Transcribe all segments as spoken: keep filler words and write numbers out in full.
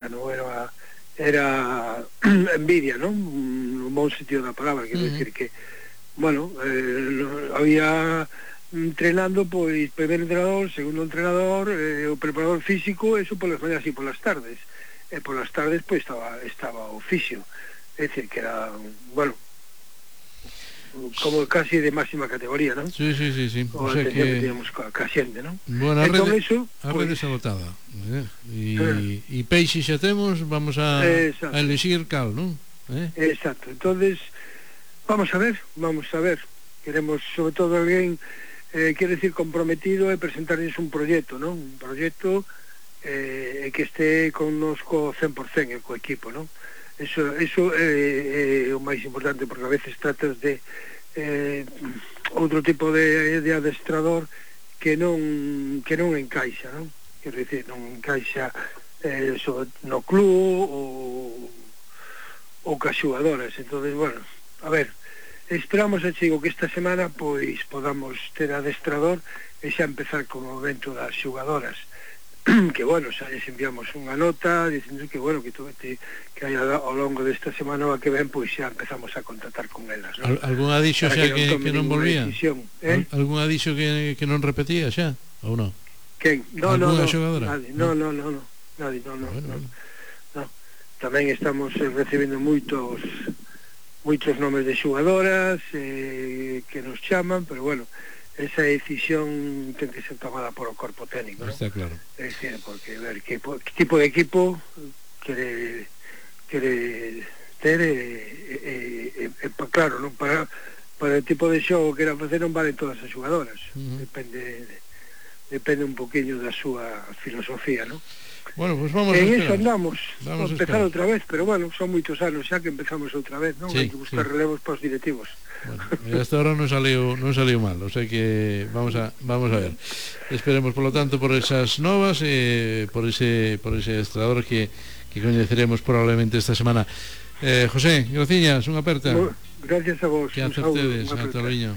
non era era envidia, non? Un bon sentido da palabra, quero uh-huh. decir que bueno, eh, había entrenando, pois, primeiro entrenador, segundo entrenador, eh, o preparador físico, eso polas mañas e polas tardes, e polas tardes, pois, estaba, estaba o fisio, é dicir, que era, bueno, como casi de máxima categoría, non? Sí, sí, sí, sí. O, o sea que... que teníamos ca, ca xente, non? Bueno, a entón, rede, eso, a pois, rede sabotada, eh? e, eh. e peixe xa temos, vamos a, a elixir cal, non? Eh? Exacto, entonces vamos a ver, vamos a ver, queremos sobre todo alguén eh, quere decir comprometido e presentarles un proxecto, non? Un proxecto eh, que este connosco cen por cen co equipo, non? Eso, eso é, é o máis importante, porque a veces tratas de eh, outro tipo de, de adestrador que non que non encaixa, non? Quero dicir, non encaixa eh, sobre, no club ou ou cas xugadoras. Entonces, bueno, a ver, esperamos a chico que esta semana pois podamos ter adestrador e xa empezar con o evento das xugadoras, que bueno, xa les enviamos unha nota dicindo que bueno, que, que, que hai ao longo desta semana que ven, pois xa empezamos a contactar con elas, non? Al, algún adixo xa que, que non volvía? Eh? Al, algún adixo que, que non repetía xa, ou non? Quen? No, no, no, xogadora? Nadie, no, no, no, no, nadie, no, no, bueno, no, bueno. no. Tamén estamos eh, recibendo moitos moitos nomes de xugadoras eh, que nos chaman, pero bueno, esa decisión ten que ser tomada por o corpo técnico, ¿no? Está claro. É dicir, porque ver que, que tipo de equipo quere quere ter e, e, e, e claro, non para para o tipo de xogo que era facer non valen todas as xugadoras. Uh-huh. Depende depende un poquinho da súa filosofía, ¿no? Bueno, pues vamos en a eso andamos, vamos a empezar outra vez, pero bueno, son moitos anos xa que empezamos outra vez, non? Sí, hai que buscar sí. relevos para os directivos. Bueno, hasta ahora non saliu non saliu mal, o sea que vamos a vamos a ver. Esperemos por lo tanto por esas novas e eh, por ese por ese estrador que que coñeceremos probablemente esta semana. Eh, José, graciñas, unha aperta. Bueno, gracias a vos. Que acertedes, ata loiño.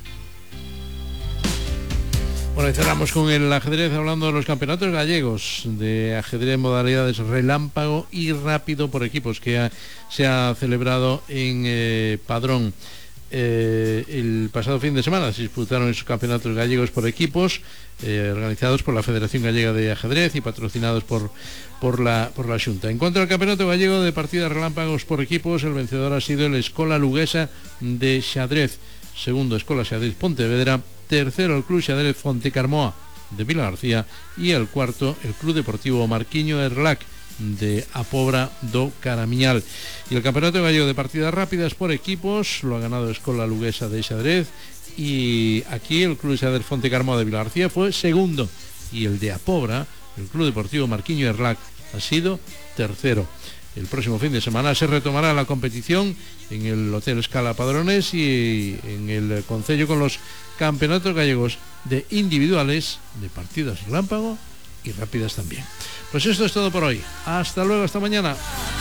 Bueno, y cerramos con el ajedrez hablando de los campeonatos gallegos de ajedrez en modalidades relámpago y rápido por equipos que ha, se ha celebrado en eh, Padrón. Eh, el pasado fin de semana se disputaron esos campeonatos gallegos por equipos eh, organizados por la Federación Gallega de Ajedrez y patrocinados por, por, la, por la Xunta. En cuanto al campeonato gallego de partidas relámpagos por equipos, el vencedor ha sido el Escola Luguesa de Xadrez, segundo Escola Xadrez Pontevedra, tercero el Club Xadrez Fontecarmoa de Vila García y el cuarto el Club Deportivo Marquiño Erlac de A Pobra do Caramiñal. Y el campeonato gallego de partidas rápidas por equipos lo ha ganado Escola Luguesa de Xadrez, y aquí el Club Xadrez Fontecarmoa de Vila García fue segundo y el de A Pobra, el Club Deportivo Marquiño Erlac, ha sido tercero. El próximo fin de semana se retomará la competición en el Hotel Scala Padrones y en el concello con los campeonatos gallegos de individuales, de partidas relámpago y rápidas también. Pues esto es todo por hoy. Hasta luego, hasta mañana.